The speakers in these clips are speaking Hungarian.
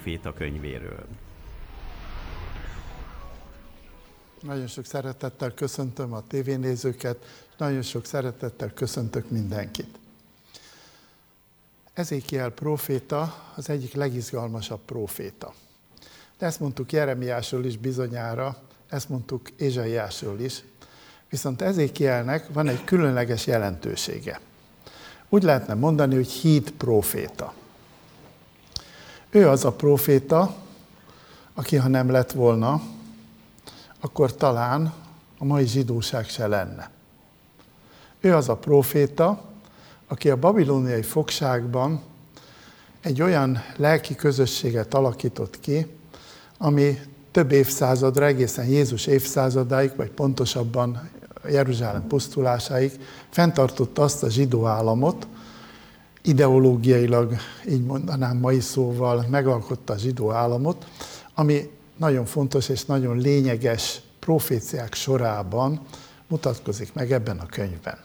próféta könyvéről. Nagyon sok szeretettel köszöntöm a tévénézőket, és nagyon sok szeretettel köszöntök mindenkit. Ezékiel próféta az egyik legizgalmasabb próféta. De ezt mondtuk Jeremiásról is bizonyára, ezt mondtuk Ézsaiásról is, viszont Ezékielnek van egy különleges jelentősége. Úgy lehetne mondani, hogy híd próféta. Ő az a próféta, aki ha nem lett volna, akkor talán a mai zsidóság se lenne. Ő az a próféta, aki a babilóniai fogságban egy olyan lelki közösséget alakított ki, ami több évszázadra, egészen Jézus évszázadáig, vagy pontosabban Jeruzsálem pusztulásáig fenntartotta azt a zsidó államot, ideológiailag, így mondanám mai szóval, megalkotta a zsidó államot, ami nagyon fontos és nagyon lényeges proféciák sorában mutatkozik meg ebben a könyvben.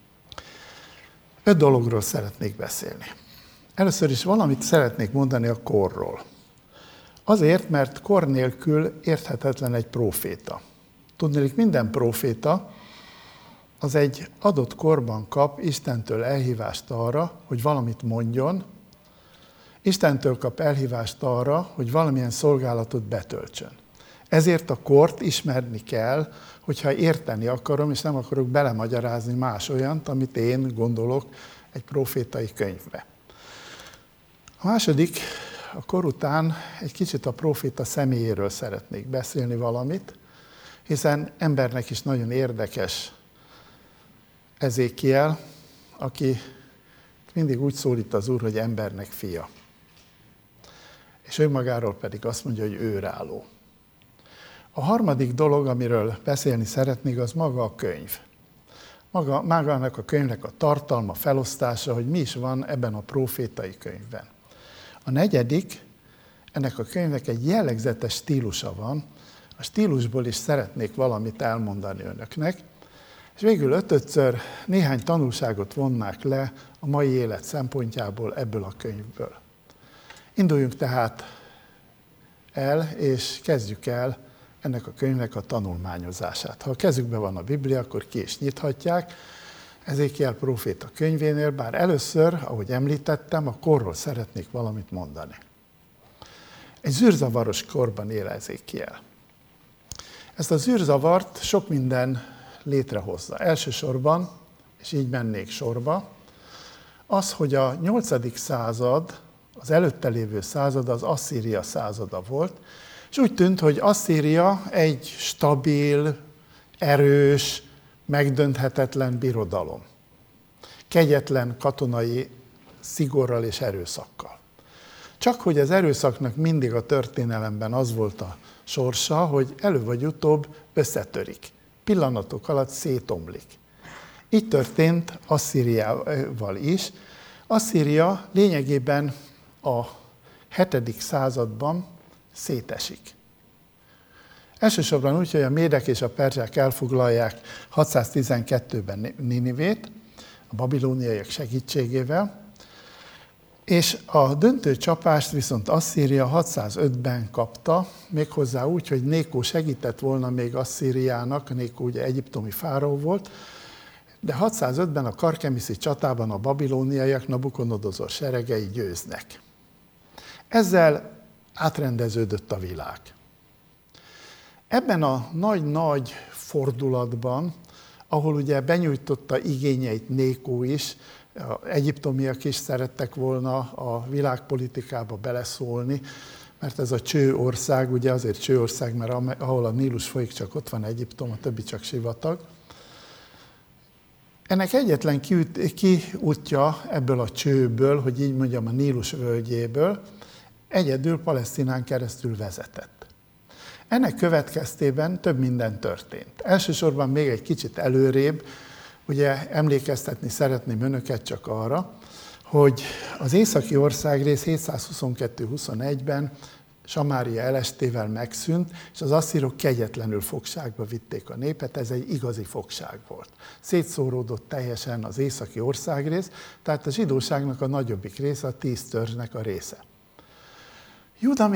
5 dologról szeretnék beszélni. Először is valamit szeretnék mondani a korról. Azért, mert kor nélkül érthetetlen egy próféta. Tudniillik, minden próféta az egy adott korban kap Istentől elhívást arra, hogy valamit mondjon, Istentől kap elhívást arra, hogy valamilyen szolgálatot betöltsön. Ezért a kort ismerni kell, hogyha érteni akarom, és nem akarok belemagyarázni más olyant, amit én gondolok egy profétai könyvbe. A második, a kor után egy kicsit a próféta személyéről szeretnék beszélni valamit, hiszen embernek is nagyon érdekes Ezékiel, aki mindig úgy szólít az Úr, hogy embernek fia. És ő magáról pedig azt mondja, hogy őrálló. A harmadik dolog, amiről beszélni szeretnék, az maga a könyv. Magának a könyvnek a tartalma, felosztása, hogy mi is van ebben a prófétai könyvben. A negyedik, ennek a könyvnek egy jellegzetes stílusa van, a stílusból is szeretnék valamit elmondani önöknek, és végül ötödször néhány tanulságot vonnák le a mai élet szempontjából ebből a könyvből. Induljunk tehát el, és kezdjük el ennek a könyvnek a tanulmányozását. Ha a kezükben van a Biblia, akkor ki is nyithatják. Ezékiel próféta könyvénél, bár először, ahogy említettem, a korról szeretnék valamit mondani. Egy zűrzavaros korban él Ezékiel. Ezt a zűrzavart sok minden létrehozza. Elsősorban, és így mennék sorba, az, hogy a 8. század, az előtte lévő század az Asszíria százada volt, és úgy tűnt, hogy Asszíria egy stabil, erős, megdönthetetlen birodalom. Kegyetlen katonai szigorral és erőszakkal. Csak hogy az erőszaknak mindig a történelemben az volt a sorsa, hogy előbb vagy utóbb összetörik. Pillanatok alatt szétomlik. Így történt Asszíriával is. Asszíria lényegében a 7. században szétesik. Elsősorban úgy, hogy a médek és a perzsák elfoglalják 612-ben Ninivét, a babilóniaiak segítségével, és a döntő csapást viszont Asszíria 605-ben kapta, méghozzá úgy, hogy Nékó segített volna még Asszíriának, Nékó ugye egyiptomi fáraó volt, de 605-ben a karkemiszi csatában a babilóniaiak Nabukodonozor seregei győznek. Ezzel átrendeződött a világ. Ebben a nagy-nagy fordulatban, ahol ugye benyújtotta igényeit Nékó is, az egyiptomiak is szerettek volna a világpolitikába beleszólni, mert ez a csőország, ugye azért csőország, mert ahol a Nílus folyik, csak ott van Egyiptom, a többi csak sivatag. Ennek egyetlen kiútja ebből a csőből, hogy így mondjam, a Nílus völgyéből, egyedül Palesztinán keresztül vezetett. Ennek következtében több minden történt. Elsősorban még egy kicsit előrébb, ugye emlékeztetni szeretném önöket csak arra, hogy az északi országrész 722-21-ben Samária elestével megszűnt, és az asszírok kegyetlenül fogságba vitték a népet, ez egy igazi fogság volt. Szétszóródott teljesen az északi országrész, tehát a zsidóságnak a nagyobbik része a 10 törzsnek a része. Júda